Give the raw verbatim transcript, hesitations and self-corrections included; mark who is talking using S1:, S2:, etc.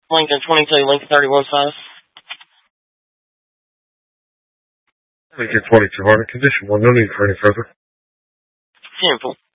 S1: Lincoln twenty-two, Lincoln thirty-one five.
S2: Lincoln twenty-two hundred, condition one, no need for any further.
S1: Simple.